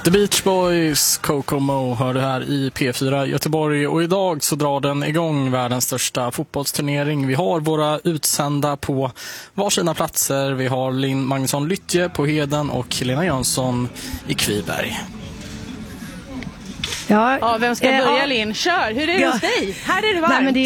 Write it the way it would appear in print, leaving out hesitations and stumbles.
The Beach Boys, Kokomo hör du här i P4 Göteborg, och idag så drar den igång världens största fotbollsturnering. Vi har våra utsända på varsina platser. Vi har Linn Magnusson Lyttje på Heden och Helena Jönsson i Kviberg. Ja, vem ska börja, Linn? Kör, hur är det hos dig? Här är det varmt. Nej, men det